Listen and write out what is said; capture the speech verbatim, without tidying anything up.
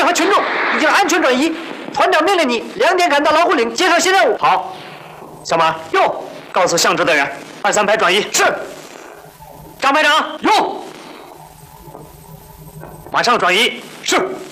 和群众已经安全转移。团长命令你两点赶到老虎岭接受新任务。 好，小马哟， 告诉向指队员，二三排转移。 是。 张排长哟， 马上转移。 是。